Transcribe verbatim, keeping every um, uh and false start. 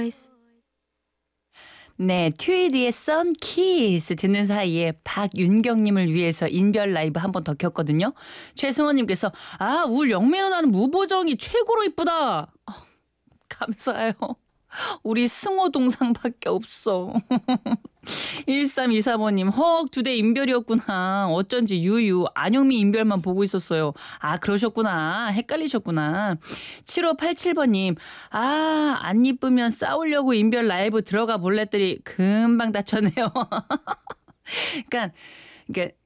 boys. 네, 트위디의 선키스 듣는 사이에 박윤경님을 위해서 인별 라이브 한 번 더 켰거든요. 최승원님께서 아, 울 영매 누나는 무보정이 최고로 이쁘다. 어, 감사해요. 우리 승호 동상밖에 없어. 일삼이삼오님 헉 두 대 인별이었구나. 어쩐지 유유 안영미 인별만 보고 있었어요. 아 그러셨구나. 헷갈리셨구나. 칠오팔칠번님 아 안 이쁘면 싸우려고 인별 라이브 들어가 볼랬더니 금방 다쳤네요. 그러니까, 그러니까